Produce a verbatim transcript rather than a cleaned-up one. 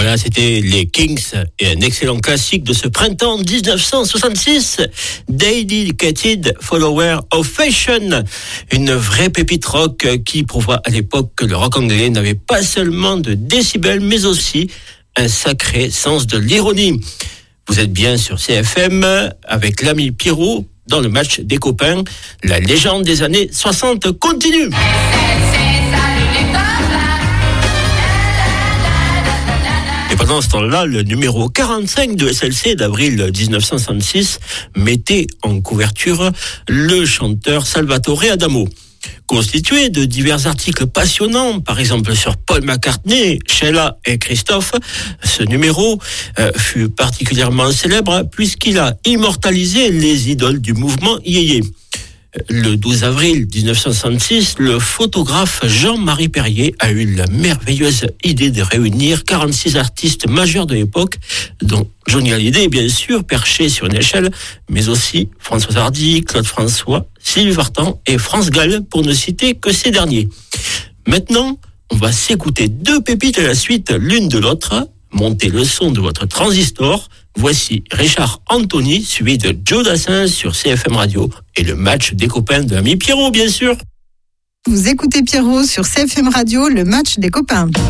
Voilà, c'était les Kings et un excellent classique de ce printemps dix-neuf cent soixante-six, Dedicated Follower of Fashion, une vraie pépite rock qui prouva à l'époque que le rock anglais n'avait pas seulement de décibels, mais aussi un sacré sens de l'ironie. Vous êtes bien sur C F M avec l'ami Pierrot dans le match des copains. La légende des années soixante continue. Et pendant ce temps-là, le numéro quarante-cinq de S L C d'avril dix-neuf cent soixante-six mettait en couverture le chanteur Salvatore Adamo. Constitué de divers articles passionnants, par exemple sur Paul McCartney, Sheila et Christophe, ce numéro euh, fut particulièrement célèbre puisqu'il a immortalisé les idoles du mouvement yéyé. Le douze avril dix-neuf cent soixante-six, le photographe Jean-Marie Perrier a eu la merveilleuse idée de réunir quarante-six artistes majeurs de l'époque, dont Johnny Hallyday, bien sûr, perché sur une échelle, mais aussi François Hardy, Claude François, Sylvie Vartan et France Gall, pour ne citer que ces derniers. Maintenant, on va s'écouter deux pépites à la suite, l'une de l'autre. Montez le son de votre transistor. Voici Richard Anthony, suivi de Joe Dassin sur C F M Radio et le match des copains de l'ami Pierrot, bien sûr. Vous écoutez Pierrot sur C F M Radio, le match des copains.